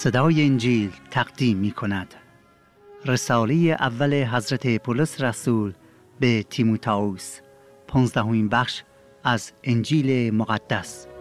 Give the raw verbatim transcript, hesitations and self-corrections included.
صدای انجیل تقدیم می کند. رساله اول حضرت پولس رسول به تیموتائوس، پانزدهمین بخش از انجیل مقدس.